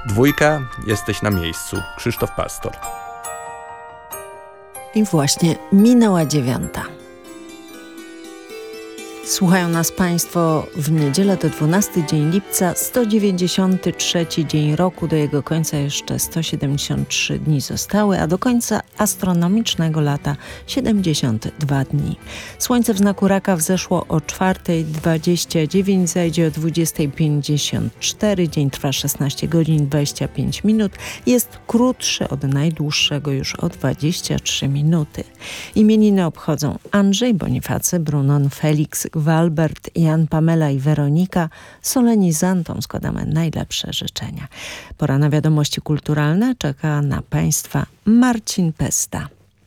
Dwójka, jesteś na miejscu. Krzysztof Pastor. I właśnie minęła 9. Słuchają nas Państwo w niedzielę, to 12 dzień lipca, 193 dzień roku, do jego końca jeszcze 173 dni zostały, a do końca astronomicznego lata 72 dni. Słońce w znaku Raka wzeszło o 4:29, zajdzie o 20:54, dzień trwa 16 godzin 25 minut, jest krótszy od najdłuższego już o 23 minuty. Imieniny obchodzą Andrzej, Bonifacy, Brunon, Felix, Walbert, Jan, Pamela i Weronika. Solenizantom składamy najlepsze życzenia. Pora na wiadomości kulturalne. Czeka na Państwa Marcin Pesta.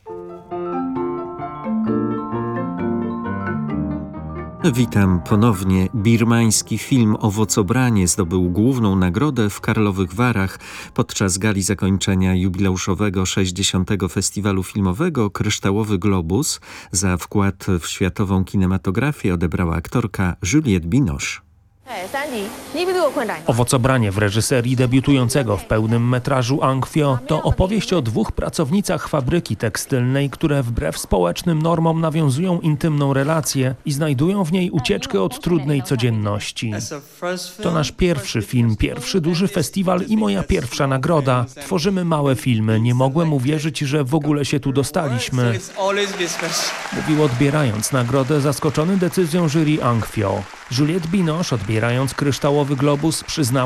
Witam ponownie. Birmański film Owocobranie zdobył główną nagrodę w Karlowych Warach podczas gali zakończenia jubileuszowego 60. Festiwalu Filmowego. Kryształowy Globus za wkład w światową kinematografię odebrała aktorka Juliette Binoche. Owocobranie w reżyserii debiutującego w pełnym metrażu Ang Fio to opowieść o dwóch pracownicach fabryki tekstylnej, które wbrew społecznym normom nawiązują intymną relację i znajdują w niej ucieczkę od trudnej codzienności. To nasz pierwszy film, pierwszy duży festiwal i moja pierwsza nagroda. Tworzymy małe filmy. Nie mogłem uwierzyć, że w ogóle się tu dostaliśmy. Mówił odbierając nagrodę, zaskoczony decyzją jury Ang Fio. Juliette Binoche, odbierając Kryształowy Globus, przyznała,